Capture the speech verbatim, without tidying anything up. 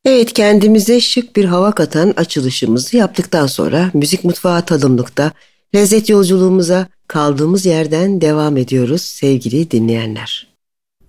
Evet, kendimize şık bir hava katan açılışımızı yaptıktan sonra Müzik Mutfağı Tadımlık'ta lezzet yolculuğumuza kaldığımız yerden devam ediyoruz sevgili dinleyenler.